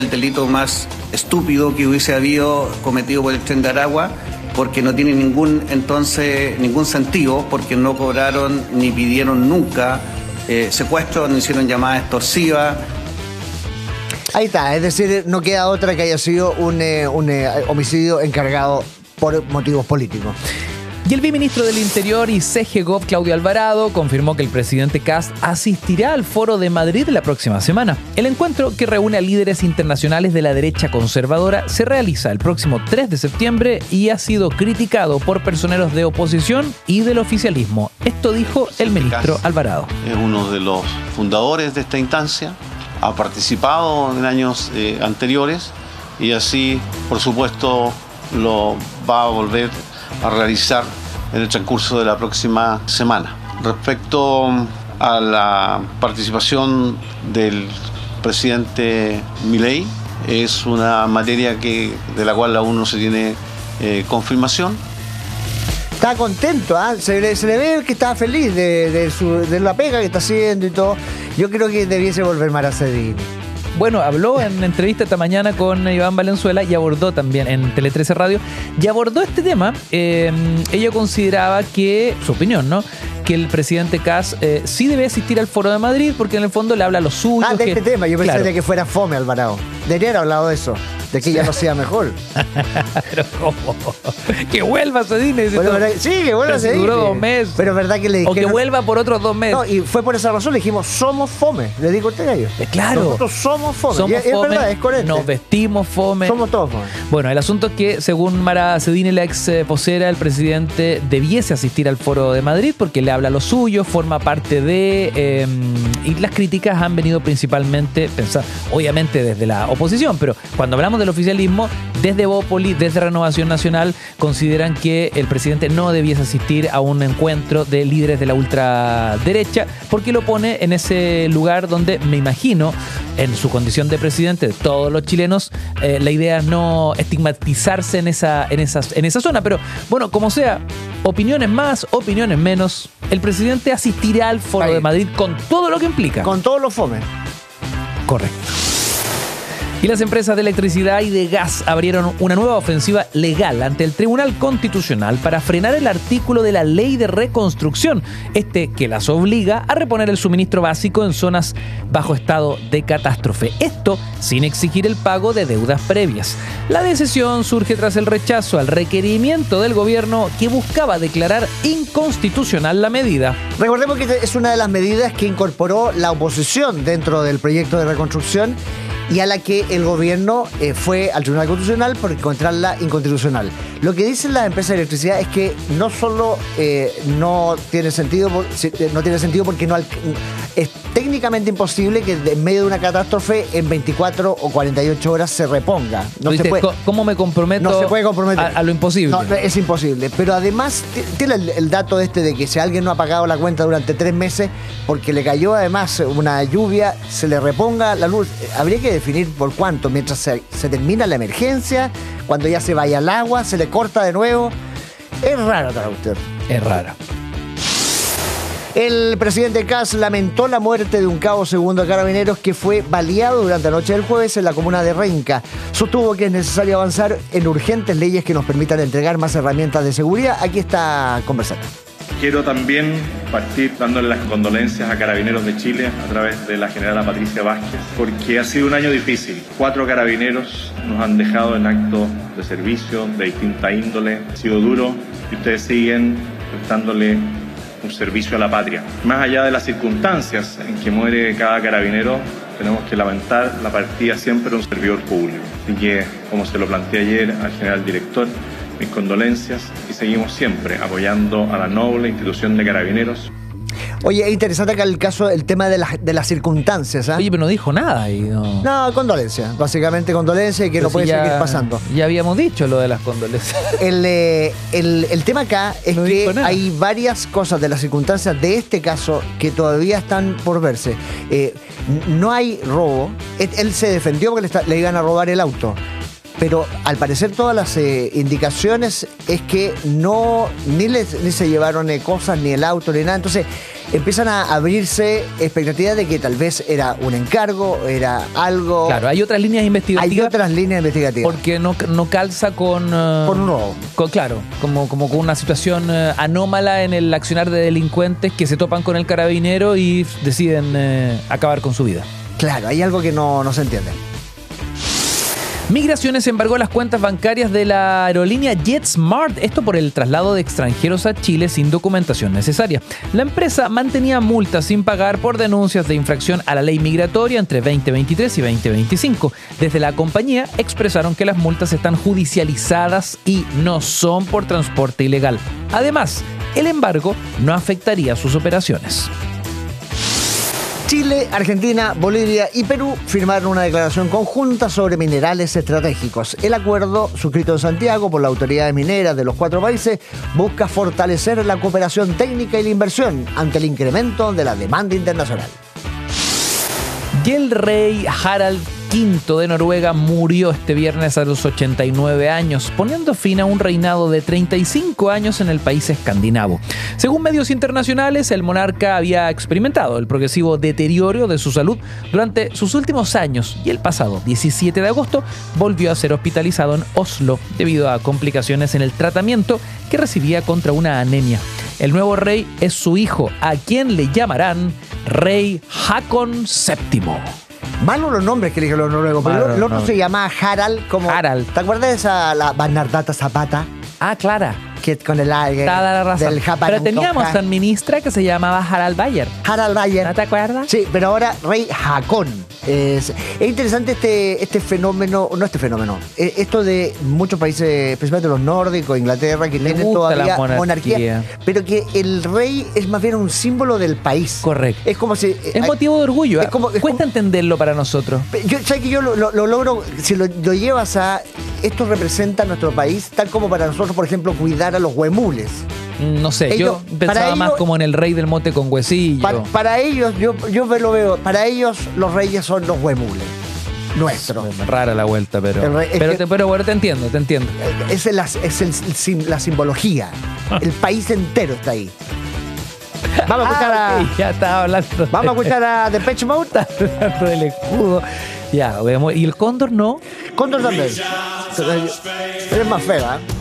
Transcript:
El delito más estúpido que hubiese habido cometido por el Tren de Aragua, porque no tiene ningún sentido, porque no cobraron ni pidieron nunca secuestro, no hicieron llamadas extorsivas. Ahí está, es decir, no queda otra que haya sido un homicidio encargado por motivos políticos. Y el viceministro del Interior y CGGOV, Claudio Alvarado, confirmó que el presidente Kast asistirá al Foro de Madrid la próxima semana. El encuentro, que reúne a líderes internacionales de la derecha conservadora, se realiza el próximo 3 de septiembre y ha sido criticado por personeros de oposición y del oficialismo. Esto dijo el ministro Alvarado. Es uno de los fundadores de esta instancia, ha participado en años anteriores y así, por supuesto, lo va a volver a realizar en el transcurso de la próxima semana. Respecto a la participación del presidente Milei, es una materia de la cual aún no se tiene confirmación. Está contento, ¿eh? se le ve que está feliz de la pega que está haciendo y todo. Yo creo que debiese volver Maracedini. Bueno, habló en entrevista esta mañana con Iván Valenzuela y abordó también en Tele 13 Radio, y abordó este tema. Ella consideraba que, su opinión, ¿no?, que el presidente Kast sí debe asistir al Foro de Madrid, porque en el fondo le habla a los suyos. De este tema, yo pensaría que fuera fome Alvarado. Debería haber hablado de eso, de que ya no sea mejor. Pero ¿cómo? Que vuelva Sedini. Bueno, sí, que vuelva Sedini. Duró 2 meses. Pero verdad que le dijeron... O que vuelva por otros 2 meses. No, y fue por esa razón, le dijimos, somos fome. Le digo a usted a ellos. Claro. Nosotros somos fome. Somos es fome, verdad, es correcto. Nos vestimos fome. Somos todos fome. Bueno, el asunto es que, según Mara Sedini, la ex vocera, el presidente debiese asistir al Foro de Madrid porque le habla a los suyos, forma parte de... y las críticas han venido principalmente, obviamente desde la oposición, pero cuando hablamos del oficialismo, desde Bópoli, desde Renovación Nacional, consideran que el presidente no debiese asistir a un encuentro de líderes de la ultraderecha, porque lo pone en ese lugar donde, me imagino, en su condición de presidente de todos los chilenos, la idea es no estigmatizarse en esa zona. Pero bueno, como sea, opiniones más, opiniones menos, el presidente asistirá al Foro de Madrid con todo lo que implica. Con todos los fomes. Correcto. Y las empresas de electricidad y de gas abrieron una nueva ofensiva legal ante el Tribunal Constitucional para frenar el artículo de la Ley de Reconstrucción, que las obliga a reponer el suministro básico en zonas bajo estado de catástrofe. Esto sin exigir el pago de deudas previas. La decisión surge tras el rechazo al requerimiento del gobierno que buscaba declarar inconstitucional la medida. Recordemos que es una de las medidas que incorporó la oposición dentro del proyecto de reconstrucción y a la que el gobierno fue al Tribunal Constitucional por encontrarla inconstitucional. Lo que dicen las empresas de electricidad es que no solo no tiene sentido porque es técnicamente imposible que en medio de una catástrofe en 24 o 48 horas se reponga. No se puede, ¿cómo me comprometo? No se puede comprometer a lo imposible. No, es imposible. Pero además tiene el dato de que si alguien no ha pagado la cuenta durante 3 meses porque le cayó además una lluvia, se le reponga la luz. Habría que definir por cuánto, mientras se termina la emergencia, cuando ya se vaya el agua, se le corta de nuevo. Es raro, usted. Es raro. El presidente Kast lamentó la muerte de un cabo segundo de Carabineros que fue baleado durante la noche del jueves en la comuna de Renca. Sostuvo que es necesario avanzar en urgentes leyes que nos permitan entregar más herramientas de seguridad. Aquí está conversando. Quiero también partir dándole las condolencias a Carabineros de Chile a través de la generala Patricia Vázquez, porque ha sido un año difícil. 4 carabineros nos han dejado en actos de servicio de distinta índole. Ha sido duro y ustedes siguen prestándole un servicio a la patria. Más allá de las circunstancias en que muere cada carabinero, tenemos que lamentar la partida siempre de un servidor público. Así que, como se lo planteé ayer al general director, mis condolencias y seguimos siempre apoyando a la noble institución de Carabineros. Oye, es interesante acá el tema de las circunstancias, ¿eh? Oye, pero no dijo nada y no... No, condolencias, básicamente condolencias y que pero no puede seguir pasando. Ya habíamos dicho lo de las condolencias. El tema acá es no que hay varias cosas de las circunstancias de este caso que todavía están por verse. No hay robo. Él se defendió porque le iban a robar el auto. pero al parecer todas las indicaciones es que ni se llevaron cosas, ni el auto, ni nada. Entonces empiezan a abrirse expectativas de que tal vez era un encargo, era algo... Claro, hay otras líneas investigativas. Hay otras líneas investigativas. Porque no calza con... Por un robo. Claro, como con una situación anómala en el accionar de delincuentes que se topan con el carabinero y deciden acabar con su vida. Claro, hay algo que no se entiende. Migraciones embargó las cuentas bancarias de la aerolínea JetSmart, esto por el traslado de extranjeros a Chile sin documentación necesaria. La empresa mantenía multas sin pagar por denuncias de infracción a la ley migratoria entre 2023 y 2025. Desde la compañía expresaron que las multas están judicializadas y no son por transporte ilegal. Además, el embargo no afectaría sus operaciones. Chile, Argentina, Bolivia y Perú firmaron una declaración conjunta sobre minerales estratégicos. El acuerdo, suscrito en Santiago por las autoridades mineras de los 4 países, busca fortalecer la cooperación técnica y la inversión ante el incremento de la demanda internacional. Y el rey Harald V de Noruega murió este viernes a los 89 años, poniendo fin a un reinado de 35 años en el país escandinavo. Según medios internacionales, el monarca había experimentado el progresivo deterioro de su salud durante sus últimos años y el pasado 17 de agosto volvió a ser hospitalizado en Oslo debido a complicaciones en el tratamiento que recibía contra una anemia. El nuevo rey es su hijo, a quien le llamarán Rey Haakon VII. Malos los nombres que eligen los noruegos, pero el otro se llama Harald, como... Harald. ¿Te acuerdas de esa, la Bernardata Zapata? Ah, Clara. Que con el aire la razón. del Japón. Pero teníamos tan ministra que se llamaba Harald Bayer. Harald Bayer. ¿No te acuerdas? Sí, pero ahora Rey Haakon. Es interesante este fenómeno, esto de muchos países, especialmente los nórdicos, Inglaterra, que tienen todavía monarquía, pero que el rey es más bien un símbolo del país. Correcto. Es como si... Es motivo de orgullo. Cuesta entenderlo para nosotros. ¿Sabes que yo lo logro, si lo llevas a... Esto representa nuestro país, tal como para nosotros, por ejemplo, cuidar a los huemules. No sé, yo pensaba más como en el rey del mote con huesillo. Para ellos, yo lo veo, para ellos los reyes son los huemules. Nuestro. Rara la vuelta, pero bueno, te entiendo. Es la simbología. El país entero está ahí. Vamos a escuchar ya estaba hablando. Vamos a escuchar a Depeche Mode. Hablando del escudo. Ya, vemos. ¿Y el cóndor no? Cóndor también. Pero es más feo, ¿eh?